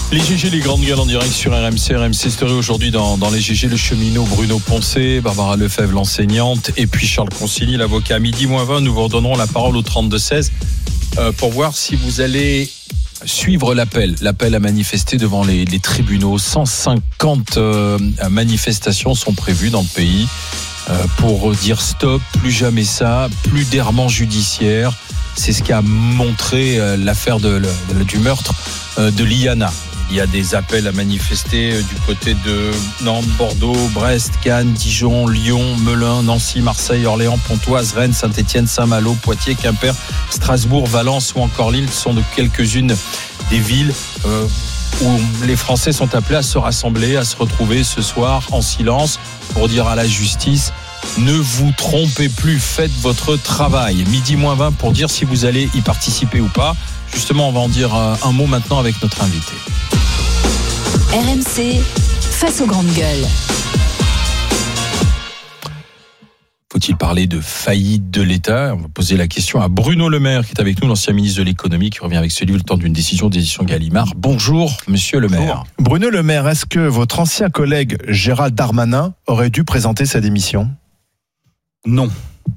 Les GG, les grandes gueules en direct sur RMC Story. Aujourd'hui dans les GG, le cheminot Bruno Poncet, Barbara Lefebvre, l'enseignante, et puis Charles Consigny, l'avocat. À midi moins 20, nous vous redonnerons la parole au 32-16 pour voir si vous allez suivre l'appel à manifester devant les tribunaux. 150 manifestations sont prévues dans le pays pour dire stop, plus jamais ça, plus d'errements judiciaires. C'est ce qu'a montré l'affaire du meurtre de Liana. Il y a des appels à manifester du côté de Nantes, Bordeaux, Brest, Cannes, Dijon, Lyon, Melun, Nancy, Marseille, Orléans, Pontoise, Rennes, Saint-Étienne, Saint-Malo, Poitiers, Quimper, Strasbourg, Valence ou encore Lille sont de quelques-unes des villes où les Français sont appelés à se rassembler, à se retrouver ce soir en silence pour dire à la justice: ne vous trompez plus, faites votre travail. Midi moins 20 pour dire si vous allez y participer ou pas. Justement, on va en dire un mot maintenant avec notre invité. RMC, face aux grandes gueules. Faut-il parler de faillite de l'État ? On va poser la question à Bruno Le Maire, qui est avec nous, l'ancien ministre de l'économie, qui revient avec ce livre le temps d'une décision d'édition Gallimard. Bonjour, monsieur Le Maire. Bruno Le Maire, est-ce que votre ancien collègue Gérald Darmanin aurait dû présenter sa démission ? Non.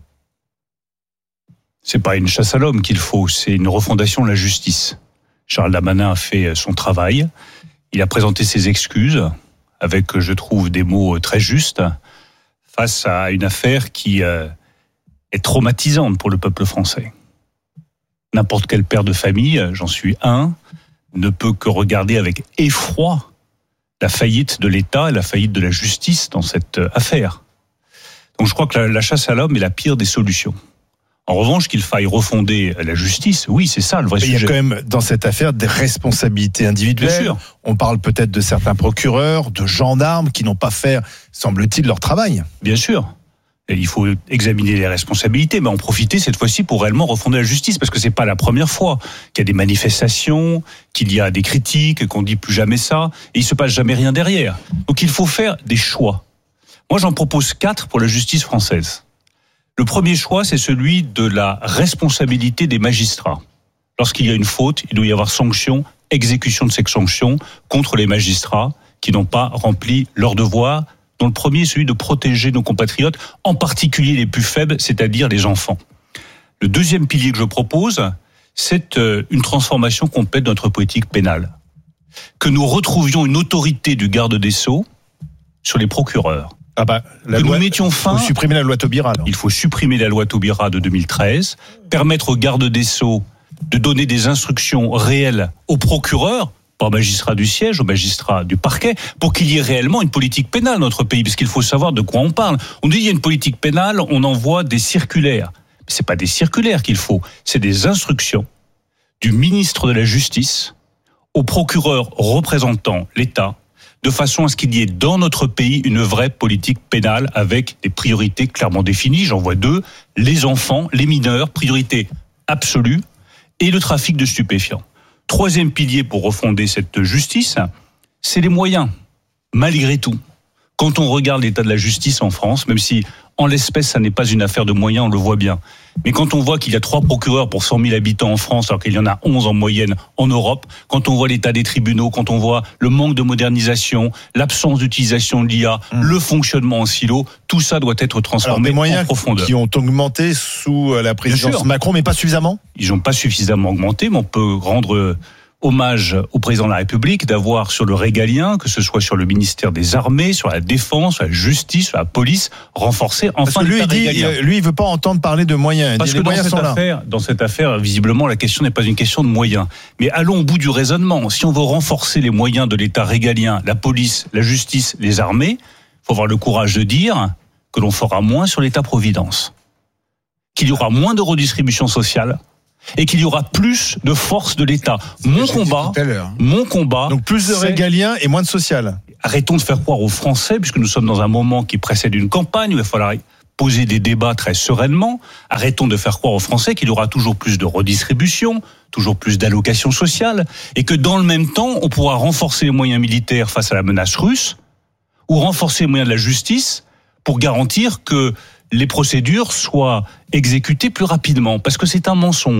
C'est pas une chasse à l'homme qu'il faut, c'est une refondation de la justice. Gérald Darmanin a fait son travail. Il a présenté ses excuses avec, je trouve, des mots très justes face à une affaire qui est traumatisante pour le peuple français. N'importe quel père de famille, j'en suis un, ne peut que regarder avec effroi la faillite de l'État et la faillite de la justice dans cette affaire. Donc je crois que la chasse à l'homme est la pire des solutions. En revanche, qu'il faille refonder la justice, oui, c'est ça le vrai sujet. Il y a quand même dans cette affaire des responsabilités individuelles. Bien sûr. On parle peut-être de certains procureurs, de gendarmes qui n'ont pas fait, semble-t-il, leur travail. Bien sûr. Et il faut examiner les responsabilités, mais en profiter cette fois-ci pour réellement refonder la justice, parce que c'est pas la première fois qu'il y a des manifestations, qu'il y a des critiques, qu'on dit plus jamais ça, et il se passe jamais rien derrière. Donc il faut faire des choix. Moi, j'en propose 4 pour la justice française. Le premier choix, c'est celui de la responsabilité des magistrats. Lorsqu'il y a une faute, il doit y avoir sanction, exécution de ces sanctions contre les magistrats qui n'ont pas rempli leur devoir, dont le premier est celui de protéger nos compatriotes, en particulier les plus faibles, c'est-à-dire les enfants. Le deuxième pilier que je propose, c'est une transformation complète de notre politique pénale. Que nous retrouvions une autorité du garde des Sceaux sur les procureurs. Nous mettions fin. Il faut supprimer la loi Taubira. Il faut supprimer la loi Taubira de 2013, permettre au garde des Sceaux de donner des instructions réelles aux procureurs, pas aux magistrats du siège, aux magistrats du parquet, pour qu'il y ait réellement une politique pénale dans notre pays, parce qu'il faut savoir de quoi on parle. On dit qu'il y a une politique pénale, on envoie des circulaires. Mais c'est pas des circulaires qu'il faut, c'est des instructions du ministre de la Justice aux procureurs représentant l'État, de façon à ce qu'il y ait dans notre pays une vraie politique pénale avec des priorités clairement définies. J'en vois 2, les enfants, les mineurs, priorité absolue, et le trafic de stupéfiants. Troisième pilier pour refonder cette justice, c'est les moyens, malgré tout. Quand on regarde l'état de la justice en France, même si en l'espèce ça n'est pas une affaire de moyens, on le voit bien, mais quand on voit qu'il y a 3 procureurs pour 100 000 habitants en France, alors qu'il y en a 11 en moyenne en Europe, quand on voit l'état des tribunaux, quand on voit le manque de modernisation, l'absence d'utilisation de l'IA, le fonctionnement en silo, tout ça doit être transformé en profondeur. Qui ont augmenté sous la présidence Macron, mais pas suffisamment ? Ils n'ont pas suffisamment augmenté, mais on peut rendre hommage au président de la République d'avoir sur le régalien, que ce soit sur le ministère des Armées, sur la Défense, sur la Justice, sur la police, renforcé enfin l'État régalien. Lui, il veut pas entendre parler de moyens. Parce que dans cette affaire, visiblement, la question n'est pas une question de moyens. Mais allons au bout du raisonnement. Si on veut renforcer les moyens de l'État régalien, la police, la justice, les armées, il faut avoir le courage de dire que l'on fera moins sur l'État-providence, qu'il y aura moins de redistribution sociale, et qu'il y aura plus de force de l'État. Mon combat. Donc plus de régalien et moins de social. Arrêtons de faire croire aux Français, puisque nous sommes dans un moment qui précède une campagne où il va falloir poser des débats très sereinement. Arrêtons de faire croire aux Français qu'il y aura toujours plus de redistribution, toujours plus d'allocations sociales, et que dans le même temps, on pourra renforcer les moyens militaires face à la menace russe, ou renforcer les moyens de la justice pour garantir que les procédures soient exécutées plus rapidement, parce que c'est un mensonge.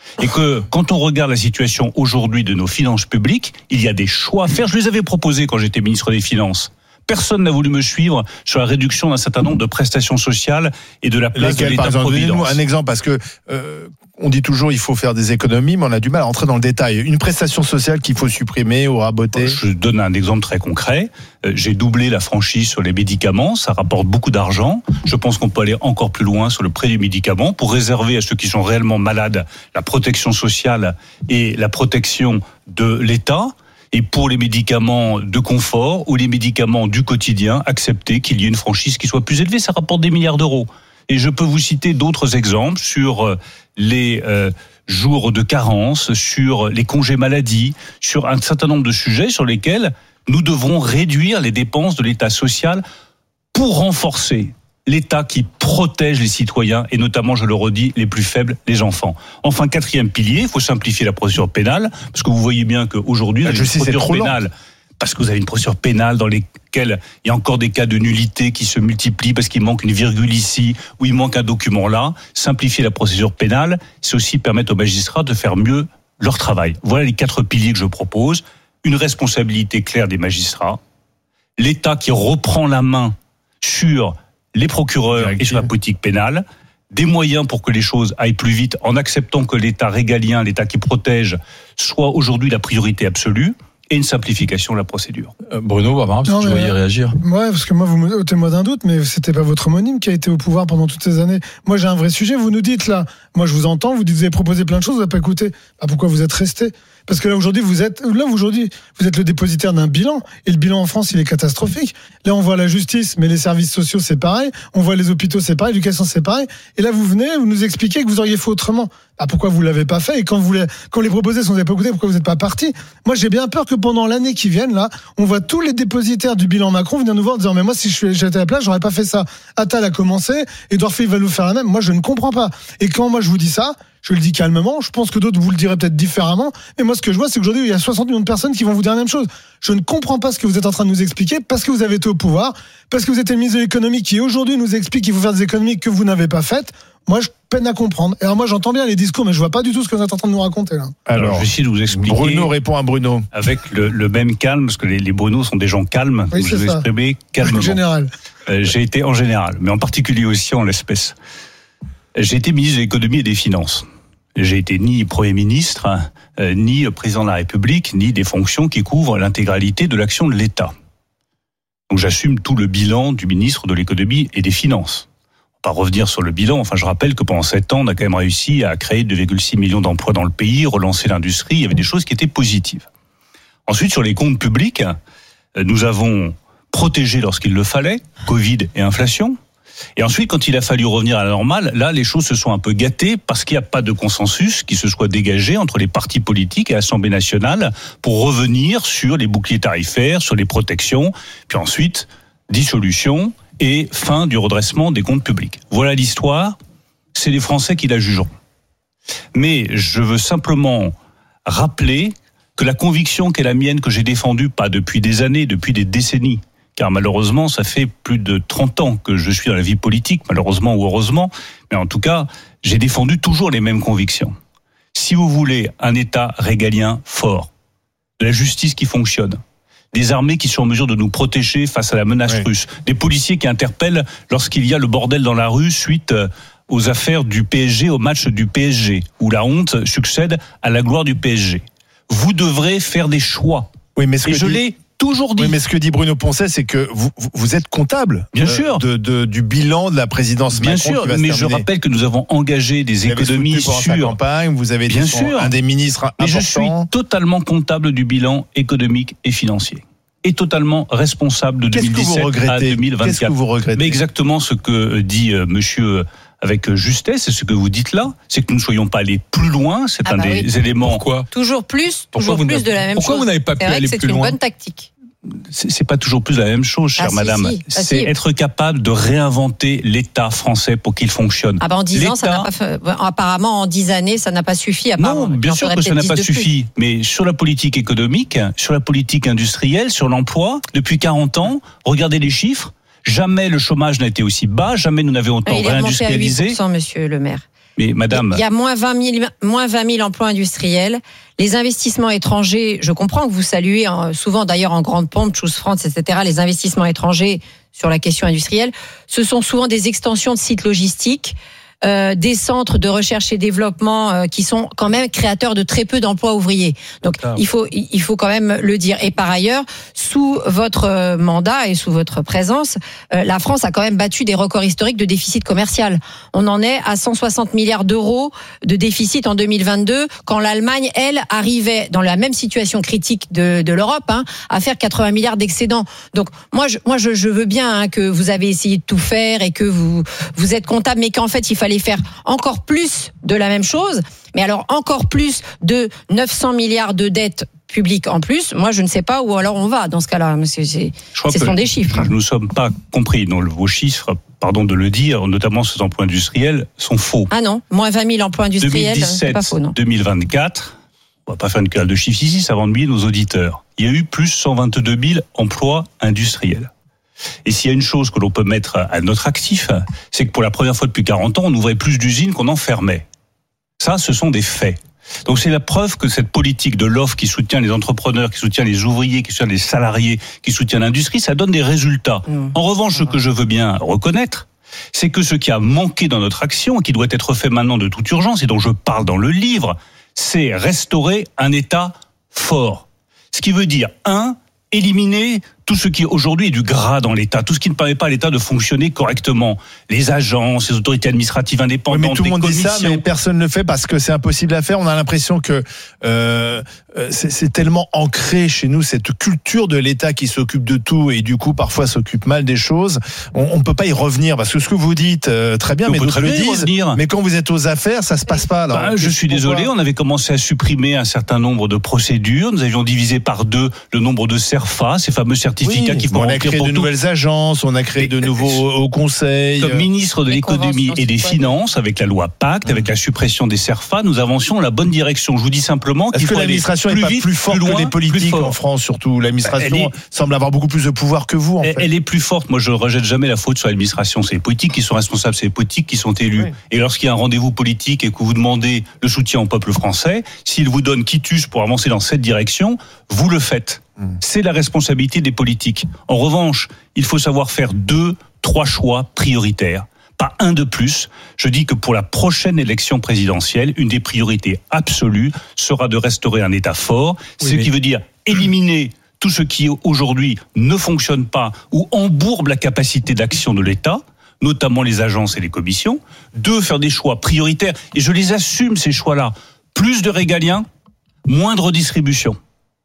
Et que quand on regarde la situation aujourd'hui de nos finances publiques, il y a des choix à faire. Je les avais proposés quand j'étais ministre des Finances. Personne n'a voulu me suivre sur la réduction d'un certain nombre de prestations sociales et de la place de l'État-providence. Donnez-nous un exemple, parce que on dit toujours il faut faire des économies, mais on a du mal à entrer dans le détail. Une prestation sociale qu'il faut supprimer ou raboter. Je donne un exemple très concret. J'ai doublé la franchise sur les médicaments, ça rapporte beaucoup d'argent. Je pense qu'on peut aller encore plus loin sur le prix du médicament pour réserver à ceux qui sont réellement malades la protection sociale et la protection de l'État. Et pour les médicaments de confort ou les médicaments du quotidien, accepter qu'il y ait une franchise qui soit plus élevée, ça rapporte des milliards d'euros. Et je peux vous citer d'autres exemples sur les jours de carence, sur les congés maladie, sur un certain nombre de sujets sur lesquels nous devrons réduire les dépenses de l'État social pour renforcer l'État qui protège les citoyens et notamment, je le redis, les plus faibles, les enfants. Enfin, 4e pilier, il faut simplifier la procédure pénale, parce que vous voyez bien qu'aujourd'hui, la justice est trop lente. Parce que vous avez une procédure pénale dans lesquelles il y a encore des cas de nullité qui se multiplient parce qu'il manque une virgule ici ou il manque un document là. Simplifier la procédure pénale, c'est aussi permettre aux magistrats de faire mieux leur travail. Voilà les 4 piliers que je propose. Une responsabilité claire des magistrats, l'État qui reprend la main sur les procureurs et sur la politique pénale, des moyens pour que les choses aillent plus vite en acceptant que l'État régalien, l'État qui protège, soit aujourd'hui la priorité absolue, et une simplification de la procédure. Bruno, Barbara, parce que je voyais réagir. Ouais, parce que moi, vous me ôtez-moi d'un doute, mais c'était pas votre homonyme qui a été au pouvoir pendant toutes ces années. Moi, j'ai un vrai sujet. Vous nous dites là, moi, je vous entends, vous dites, vous avez proposé plein de choses, vous n'avez pas écouté. Ah, pourquoi vous êtes resté ? Parce que là, aujourd'hui, vous êtes le dépositaire d'un bilan. Et le bilan en France, il est catastrophique. Là, on voit la justice, mais les services sociaux, c'est pareil. On voit les hôpitaux, c'est pareil. L'éducation, c'est pareil. Et là, vous nous expliquez que vous auriez fait autrement. Ah, pourquoi vous l'avez pas fait? Et quand les proposés, si on n'avait pas écouté, pourquoi vous n'êtes pas parti? Moi, j'ai bien peur que pendant l'année qui vient, là, on voit tous les dépositaires du bilan Macron venir nous voir en disant, mais moi, si j'étais à la place, j'aurais pas fait ça. Attal a commencé, Édouard Philippe va nous faire la même. Moi, je ne comprends pas. Et quand moi, je vous dis ça, je le dis calmement, je pense que d'autres vous le diraient peut-être différemment, mais moi ce que je vois c'est qu'aujourd'hui il y a 60 millions de personnes qui vont vous dire la même chose. Je ne comprends pas ce que vous êtes en train de nous expliquer parce que vous avez été au pouvoir, parce que vous êtes le ministre de l'économie qui aujourd'hui nous explique qu'il faut faire des économies que vous n'avez pas faites. Moi je peine à comprendre. Et alors moi j'entends bien les discours mais je vois pas du tout ce que vous êtes en train de nous raconter là. Alors je vais essayer de vous expliquer. Bruno répond à Bruno. Avec le même calme, parce que les Bruno sont des gens calmes, oui, donc je vais exprimer calmement. En général. J'ai été en général, mais en particulier aussi en l'espèce. J'ai été ministre de l'économie et des finances. J'ai été ni Premier ministre, ni président de la République, ni des fonctions qui couvrent l'intégralité de l'action de l'État. Donc j'assume tout le bilan du ministre de l'économie et des finances. On va pas revenir sur le bilan, enfin je rappelle que pendant 7 ans, on a quand même réussi à créer 2,6 millions d'emplois dans le pays, relancer l'industrie, il y avait des choses qui étaient positives. Ensuite, sur les comptes publics, nous avons protégé lorsqu'il le fallait, Covid et inflation. Et ensuite, quand il a fallu revenir à la normale, là, les choses se sont un peu gâtées parce qu'il n'y a pas de consensus qui se soit dégagé entre les partis politiques et l'Assemblée nationale pour revenir sur les boucliers tarifaires, sur les protections, puis ensuite, dissolution et fin du redressement des comptes publics. Voilà l'histoire, c'est les Français qui la jugeront. Mais je veux simplement rappeler que la conviction qu'est la mienne, que j'ai défendue, pas depuis des années, depuis des décennies, car malheureusement, ça fait plus de 30 ans que je suis dans la vie politique, malheureusement ou heureusement, mais en tout cas, j'ai défendu toujours les mêmes convictions. Si vous voulez un État régalien fort, de la justice qui fonctionne, des armées qui sont en mesure de nous protéger face à la menace russe, des policiers qui interpellent lorsqu'il y a le bordel dans la rue suite aux affaires du PSG, au match du PSG, où la honte succède à la gloire du PSG. Vous devrez faire des choix. Oui, mais je l'ai toujours dit. Oui, mais ce que dit Bruno Poncet, c'est que vous êtes comptable. Bien sûr. Du bilan de la présidence Macron. Bien sûr, mais je rappelle que nous avons engagé des économies sur sa campagne. Vous avez bien été sûr un des ministres importants. Mais je suis totalement comptable du bilan économique et financier. Et totalement responsable de 2017 à 2024. Qu'est-ce que vous regrettez? Mais exactement ce que dit monsieur avec justesse, et ce que vous dites là, c'est que nous ne soyons pas allés plus loin. C'est un des éléments. Pourquoi? Toujours plus de la même chose. Pourquoi vous n'avez pas pu aller plus loin? C'est une bonne tactique. C'est pas toujours plus la même chose, chère madame. C'est être capable de réinventer l'État français pour qu'il fonctionne. Ah ben en 10 ans, ça n'a pas fait, apparemment en 10 années, ça n'a pas suffi. Non, bien sûr que ça n'a pas suffi. Mais sur la politique économique, sur la politique industrielle, sur l'emploi, depuis 40 ans, regardez les chiffres. Jamais le chômage n'a été aussi bas, jamais nous n'avions autant réindustrialisé. Il est monté à 8%, monsieur le maire. Mais madame... Il y a moins 20 000 emplois industriels. Les investissements étrangers, je comprends que vous saluez souvent d'ailleurs en grande pompe, Choose France, etc., les investissements étrangers sur la question industrielle. Ce sont souvent des extensions de sites logistiques, des centres de recherche et développement qui sont quand même créateurs de très peu d'emplois ouvriers. Donc il faut quand même le dire. Et par ailleurs, sous votre mandat et sous votre présence, la France a quand même battu des records historiques de déficit commercial. On en est à 160 milliards d'euros de déficit en 2022, quand l'Allemagne, elle, arrivait dans la même situation critique de l'Europe, à faire 80 milliards d'excédents. Donc moi je veux bien que vous avez essayé de tout faire et que vous êtes comptable, mais qu'en fait il fallait faire encore plus de la même chose, mais alors encore plus de 900 milliards de dettes publiques en plus, moi je ne sais pas où alors on va dans ce cas-là. Ce sont des chiffres. Nous ne sommes pas compris dans vos chiffres, pardon de le dire, notamment ces emplois industriels, sont faux. Ah non, moins 20 000 emplois industriels, c'est pas faux, non. 2024, on ne va pas faire une querelle de chiffres ici, ça va ennuyer nos auditeurs. Il y a eu plus 122 000 emplois industriels. Et s'il y a une chose que l'on peut mettre à notre actif, c'est que pour la première fois depuis 40 ans, on ouvrait plus d'usines qu'on en fermait. Ça, ce sont des faits. Donc c'est la preuve que cette politique de l'offre qui soutient les entrepreneurs, qui soutient les ouvriers, qui soutient les salariés, qui soutient l'industrie, ça donne des résultats. En revanche, ce que je veux bien reconnaître, c'est que ce qui a manqué dans notre action, et qui doit être fait maintenant de toute urgence, et dont je parle dans le livre, c'est restaurer un État fort. Ce qui veut dire, éliminer tout ce qui aujourd'hui est du gras dans l'État, tout ce qui ne permet pas à l'État de fonctionner correctement. Les agences, les autorités administratives indépendantes, mais tout le monde dit ça, mais personne ne le fait parce que c'est impossible à faire. On a l'impression que c'est tellement ancré chez nous, cette culture de l'État qui s'occupe de tout et du coup parfois s'occupe mal des choses. On ne peut pas y revenir parce que ce que vous dites, très bien, mais d'autres le disent. Mais quand vous êtes aux affaires, ça se passe pas. Alors, je suis désolé, on avait commencé à supprimer un certain nombre de procédures. Nous avions divisé par 2 le nombre de CERFA, ces fameux certificats qui font on a créé de nouvelles agences, on a créé de nouveaux hauts conseils. Comme ministre de l'économie et des finances, avec la loi Pacte, avec la suppression des CERFA, nous avancions dans la bonne direction. Je vous dis simplement qu'il faut l'administration aller n'est pas plus forte que les politiques en France, surtout. L'administration semble avoir beaucoup plus de pouvoir que vous. Elle est plus forte. Moi, je ne rejette jamais la faute sur l'administration. C'est les politiques qui sont responsables, c'est les politiques qui sont élus. Oui. Et lorsqu'il y a un rendez-vous politique et que vous demandez le soutien au peuple français, s'il vous donne quitus pour avancer dans cette direction, vous le faites. C'est la responsabilité des politiques. En revanche, il faut savoir faire 2-3 choix prioritaires. Pas un de plus. Je dis que pour la prochaine élection présidentielle, une des priorités absolues sera de restaurer un État fort. Ce qui veut dire éliminer tout ce qui aujourd'hui ne fonctionne pas ou embourbe la capacité d'action de l'État, notamment les agences et les commissions. 2, faire des choix prioritaires. Et je les assume, ces choix-là. Plus de régaliens, moindre distribution.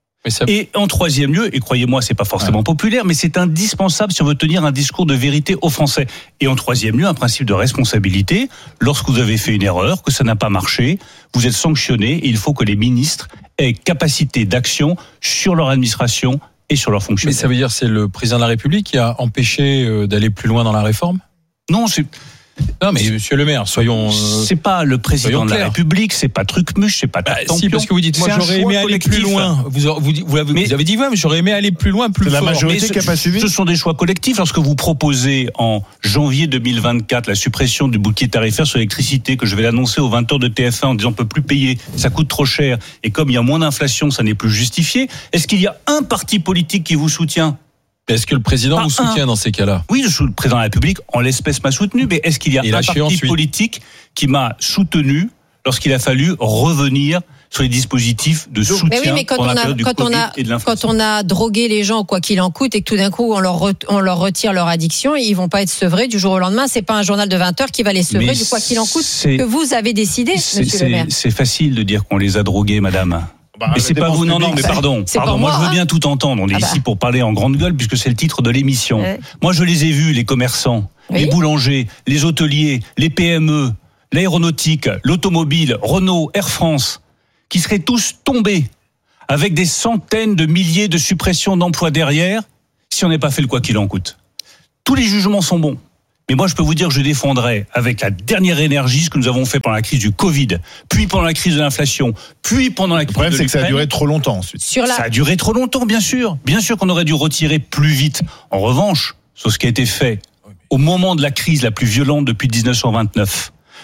Et en 3e lieu, et croyez-moi, c'est pas forcément populaire, mais c'est indispensable si on veut tenir un discours de vérité aux Français. Et en 3e lieu, un principe de responsabilité. Lorsque vous avez fait une erreur, que ça n'a pas marché, vous êtes sanctionné et il faut que les ministres aient capacité d'action sur leur administration et sur leur fonctionnement. Mais ça veut dire que c'est le président de la République qui a empêché d'aller plus loin dans la réforme ? Non, c'est... Non, mais monsieur le maire, soyons. C'est pas le président de la République, c'est pas Trucmuche, c'est pas Tartampion. Si, parce que vous dites, moi j'aurais aimé aller plus loin. Vous avez dit, mais j'aurais aimé aller plus loin, plus fort. C'est la majorité qui a pas suivi. Ce sont des choix collectifs. Lorsque vous proposez en janvier 2024 la suppression du bouclier tarifaire sur l'électricité, que je vais l'annoncer aux 20h de TF1 en disant on peut plus payer, ça coûte trop cher, et comme il y a moins d'inflation, ça n'est plus justifié. Est-ce qu'il y a un parti politique qui vous soutient ? Est-ce que le président vous soutient dans ces cas-là ? Oui, le président de la République, en l'espèce, m'a soutenu. Mais est-ce qu'il y a un parti politique qui m'a soutenu lorsqu'il a fallu revenir sur les dispositifs de soutien pendant la période du Covid et de l'inflation ? Quand on a drogué les gens, quoi qu'il en coûte, et que tout d'un coup on leur retire leur addiction, ils vont pas être sevrés du jour au lendemain. C'est pas un journal de 20 heures qui va les sevrer du quoi qu'il en coûte que vous avez décidé, monsieur le maire. C'est facile de dire qu'on les a drogués, madame. Mais c'est pas vous, non, mais pardon. Moi, je veux bien tout entendre. On est ici pour parler en grande gueule, puisque c'est le titre de l'émission. Moi, je les ai vus, les commerçants, les boulangers, les hôteliers, les PME, l'aéronautique, l'automobile, Renault, Air France, qui seraient tous tombés avec des centaines de milliers de suppressions d'emplois derrière, si on n'est pas fait le quoi qu'il en coûte. Tous les jugements sont bons. Mais moi, je peux vous dire que je défendrai avec la dernière énergie ce que nous avons fait pendant la crise du Covid, puis pendant la crise de l'inflation, puis pendant la crise de l'Ukraine. Le problème, c'est que ça a duré trop longtemps ensuite. Ça a duré trop longtemps, bien sûr. Bien sûr qu'on aurait dû retirer plus vite. En revanche, sur ce qui a été fait au moment de la crise la plus violente depuis 1929,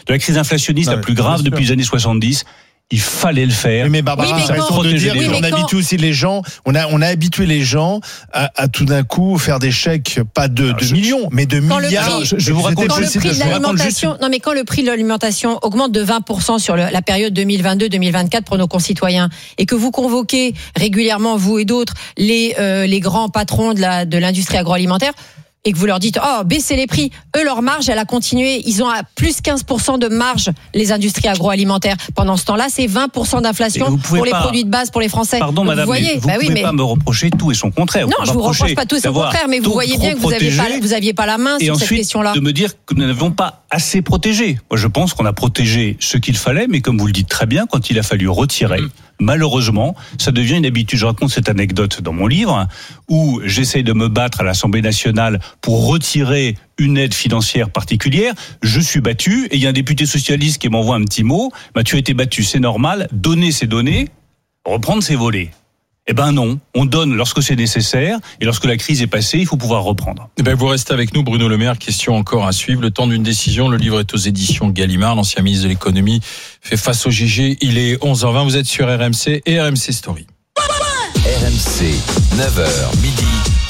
de la crise inflationniste la plus grave depuis les années 70. Il fallait le faire. Mais Barbara, oui, c'est raison de dire qu'on habitue aussi les gens. On a habitué les gens à tout d'un coup faire des chèques, pas de millions, mais de milliards. Je vous raconte quand le prix de l'alimentation augmente de 20% sur la période 2022-2024 pour nos concitoyens, et que vous convoquez régulièrement, vous et d'autres, les grands patrons de l'industrie agroalimentaire, et que vous leur dites baissez les prix, eux leur marge elle a continué, ils ont à plus 15% de marge, les industries agroalimentaires. Pendant ce temps-là, c'est 20% d'inflation pour les produits de base pour les Français. Pardon donc, madame, vous voyez, vous pouvez pas me reprocher tout et son contraire. Non, je vous reproche pas tout et son contraire, mais vous voyez bien que vous aviez pas la main sur cette question-là. Et ensuite de me dire que nous n'avons pas assez protégé. Moi je pense qu'on a protégé ce qu'il fallait, mais comme vous le dites très bien, quand il a fallu retirer, malheureusement, ça devient une habitude. Je raconte cette anecdote dans mon livre où j'essaye de me battre à l'Assemblée nationale pour retirer une aide financière particulière. Je suis battu et il y a un député socialiste qui m'envoie un petit mot. Tu as été battu, c'est normal. Donner, c'est donner. Reprendre, c'est voler. Eh ben non, on donne lorsque c'est nécessaire et lorsque la crise est passée, il faut pouvoir reprendre. Eh ben vous restez avec nous, Bruno Le Maire. Question encore à suivre. Le temps d'une décision. Le livre est aux éditions Gallimard. L'ancien ministre de l'économie fait face au GG. Il est 11h20. Vous êtes sur RMC et RMC Story. RMC, 9h midi.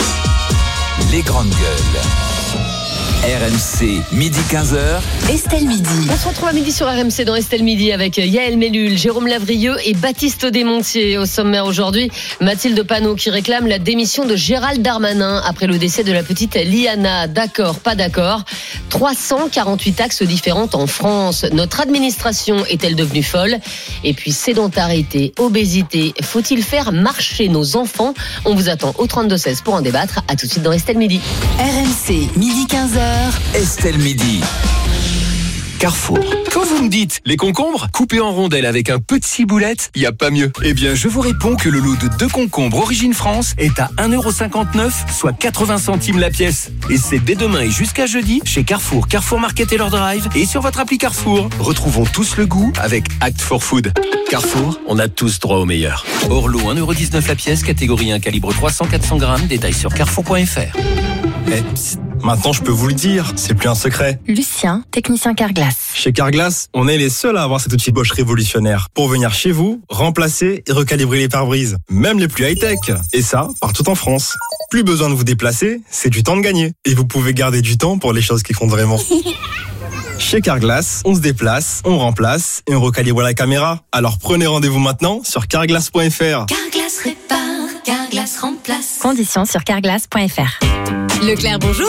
Les grandes gueules. RMC, midi 15h. Estelle Midi. On se retrouve à midi sur RMC dans Estelle Midi avec Yael Mellul, Jérôme Lavrieux et Baptiste Desmontiers. Au sommaire aujourd'hui, Mathilde Panot qui réclame la démission de Gérald Darmanin après le décès de la petite Liana. D'accord, pas d'accord. 348 taxes différentes en France. Notre administration est-elle devenue folle ? Et puis sédentarité, obésité, faut-il faire marcher nos enfants ? On vous attend au 32-16 pour en débattre. À tout de suite dans Estelle Midi. RMC, midi 15h. Estelle Midi. Carrefour. Quand vous me dites les concombres coupés en rondelles avec un peu de ciboulette, il n'y a pas mieux. Eh bien, je vous réponds que le lot de 2 concombres Origine France est à 1,59€, soit 80 centimes la pièce. Et c'est dès demain et jusqu'à jeudi chez Carrefour, Carrefour Market et leur drive et sur votre appli Carrefour. Retrouvons tous le goût avec Act for Food. Carrefour, on a tous droit au meilleur. Orlo, 1,19€ la pièce, catégorie 1, calibre 300-400 grammes, détails sur carrefour.fr. Maintenant, je peux vous le dire, c'est plus un secret. Lucien, technicien Carglass. Chez Carglass, on est les seuls à avoir cet outil Bosch révolutionnaire pour venir chez vous, remplacer et recalibrer les pare-brises, même les plus high-tech. Et ça, partout en France. Plus besoin de vous déplacer, c'est du temps de gagner. Et vous pouvez garder du temps pour les choses qui comptent vraiment. Chez Carglass, on se déplace, on remplace et on recalibre la caméra. Alors prenez rendez-vous maintenant sur carglass.fr. Carglass répare, Carglass remplace. Conditions sur carglass.fr. Leclerc, bonjour.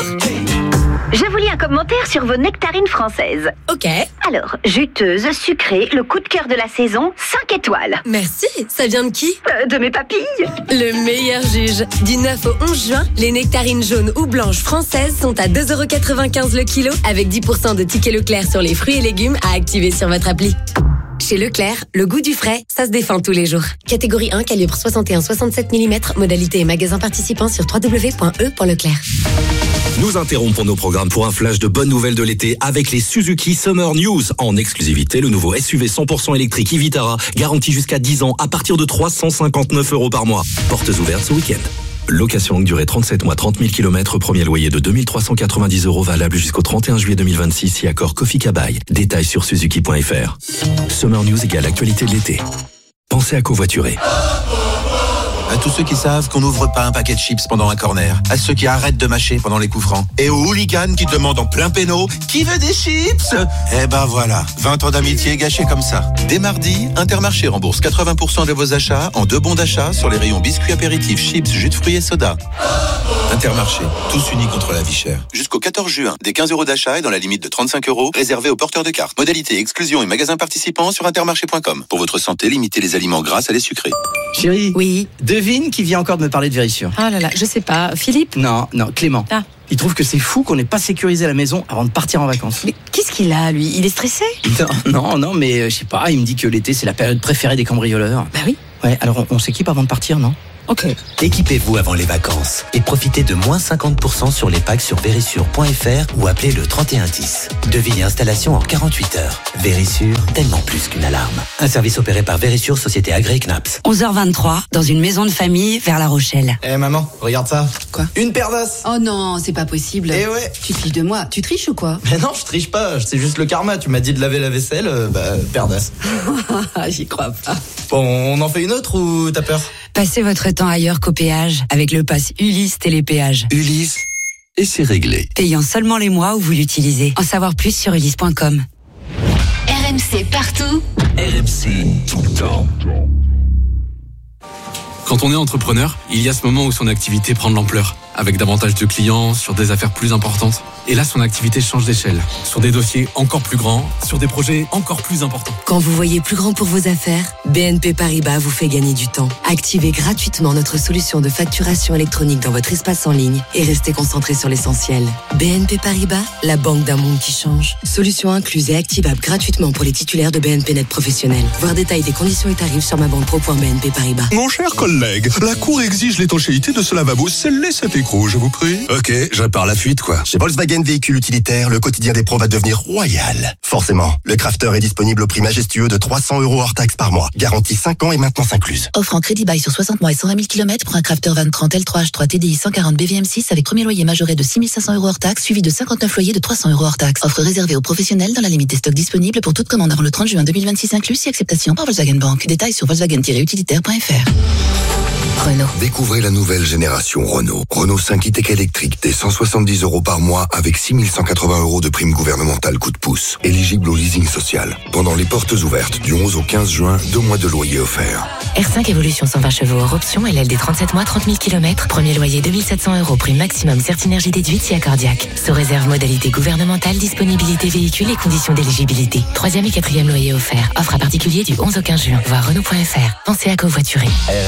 Je vous lis un commentaire sur vos nectarines françaises. Ok. Alors, juteuse, sucrée, le coup de cœur de la saison, 5 étoiles. Merci. Ça vient de qui ? De mes papilles. Le meilleur juge. Du 9 au 11 juin, les nectarines jaunes ou blanches françaises sont à 2,95€ le kilo avec 10% de tickets Leclerc sur les fruits et légumes à activer sur votre appli. Chez Leclerc, le goût du frais, ça se défend tous les jours. Catégorie 1, calibre 61-67 mm, modalité et magasin participant sur www.e.leclerc. Nous interrompons nos programmes pour un flash de bonnes nouvelles de l'été avec les Suzuki Summer News. En exclusivité, le nouveau SUV 100% électrique e-Vitara, garanti jusqu'à 10 ans à partir de 359€ par mois. Portes ouvertes ce week-end. Location longue durée 37 mois, 30 000 km, premier loyer de 2390€ valable jusqu'au 31 juillet 2026 si accord Kofi Kabai. Détails sur suzuki.fr. Summer News égale actualité de l'été. Pensez à covoiturer. À tous ceux qui savent qu'on n'ouvre pas un paquet de chips pendant un corner, à ceux qui arrêtent de mâcher pendant les coups francs, et aux hooligans qui demandent en plein péno « Qui veut des chips ?» Eh ben voilà, 20 ans d'amitié gâchés comme ça. Dès mardi, Intermarché rembourse 80% de vos achats en 2 bons d'achat sur les rayons biscuits apéritifs, chips, jus de fruits et soda. Intermarché, tous unis contre la vie chère. Jusqu'au 14 juin, des 15€ d'achat et dans la limite de 35€, réservés aux porteurs de cartes. Modalité, exclusion et magasins participants sur intermarché.com. Pour votre santé, limitez les aliments gras à les sucrés. Chérie. Oui. Devine qui vient encore de me parler de Vérissure. Ah là là, je sais pas. Philippe ? Non, Clément. Ah. Il trouve que c'est fou qu'on n'ait pas sécurisé la maison avant de partir en vacances. Mais qu'est-ce qu'il a, lui ? Il est stressé ? Non, mais je sais pas, il me dit que l'été c'est la période préférée des cambrioleurs. Bah oui. Ouais, alors on s'équipe avant de partir, non? Ok. Équipez-vous avant les vacances et profitez de moins 50% sur les packs sur Verisure.fr ou appelez le 3110. Devis et installation en 48 heures. Verisure, tellement plus qu'une alarme. Un service opéré par Verisure, société agréée CNAPS. 11h23, dans une maison de famille vers La Rochelle. Maman, regarde ça. Quoi? Une paire d'os. Oh non, c'est pas possible. Eh ouais. Tu te fiches de moi. Tu triches ou quoi? Mais non, je triche pas. C'est juste le karma. Tu m'as dit de laver la vaisselle, paire d'os. J'y crois pas. Bon, on en fait une autre ou t'as peur? Passez votre temps ailleurs qu'au péage avec le pass Ulysse Télépéage. Ulysse, et c'est réglé. Payant seulement les mois où vous l'utilisez. En savoir plus sur ulysse.com. RMC partout. RMC tout le temps. Quand on est entrepreneur, il y a ce moment où son activité prend de l'ampleur, avec davantage de clients, sur des affaires plus importantes. Et là, son activité change d'échelle, sur des dossiers encore plus grands, sur des projets encore plus importants. Quand vous voyez plus grand pour vos affaires, BNP Paribas vous fait gagner du temps. Activez gratuitement notre solution de facturation électronique dans votre espace en ligne et restez concentré sur l'essentiel. BNP Paribas, la banque d'un monde qui change. Solution incluse et activable gratuitement pour les titulaires de BNP Net professionnels. Voir détail des conditions et tarifs sur mabanque.pro.bnp Paribas. Mon cher collègue, la Cour exige l'étanchéité de ce lavabo. Scellez cet écrou, je vous prie. Ok, je répare la fuite, quoi. Chez Volkswagen Véhicules Utilitaires, le quotidien des pros va devenir royal. Forcément, le Crafter est disponible au prix majestueux de 300 € hors taxe par mois. Garantie 5 ans et maintenance incluse. Offre en crédit bail sur 60 mois et 120 000 km pour un Crafter Van 30 L3 H3 TDI 140 BVM6 avec premier loyer majoré de 6 500 € hors taxe, suivi de 59 loyers de 300 € hors taxe. Offre réservée aux professionnels dans la limite des stocks disponibles pour toute commande avant le 30 juin 2026 inclus, si acceptation par Volkswagen Bank. Détails sur volkswagen-utilitaire.fr. Renault. Découvrez la nouvelle génération Renault. Renault 5 e-Tech électrique dès 170 € par mois avec 6 180 € de prime gouvernementale coup de pouce. Éligible au leasing social. Pendant les portes ouvertes du 11 au 15 juin, 2 mois de loyer offerts. R5 Evolution 120 chevaux hors option, LLD 37 mois, 30 000 km. Premier loyer 2 700 €, prime maximum Certinergie déduite si accordiaque. Sous réserve modalité gouvernementale, disponibilité véhicule et conditions d'éligibilité. 3e et 4e loyer offert. Offre à particulier du 11 au 15 juin. Voir Renault.fr. Pensez à covoiturer.